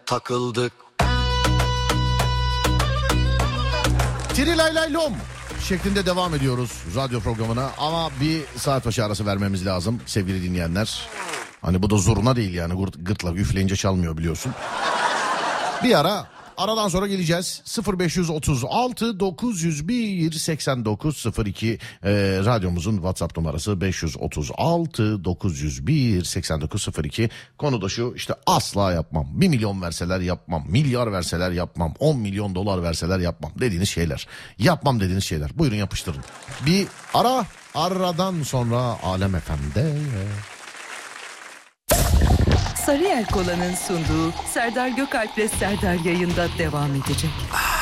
takıldık. Tirilaylaylom şeklinde devam ediyoruz radyo programına ama bir saat başı arası vermemiz lazım sevgili dinleyenler. Hani bu da zoruna değil yani, gırtlak üfleyince çalmıyor biliyorsun. Bir aradan sonra geleceğiz. 0536 901 8902 radyomuzun WhatsApp numarası 536 901 8902. Konu da şu, işte asla yapmam. 1 milyon verseler yapmam. Milyar verseler yapmam. 10 milyon dolar verseler yapmam dediğiniz şeyler. Yapmam dediğiniz şeyler. Buyurun yapıştırın. Bir aradan sonra Alem FM'de. Sarıyer Kola'nın sunduğu Serdar Gökalp'le Serdar yayında devam edecek.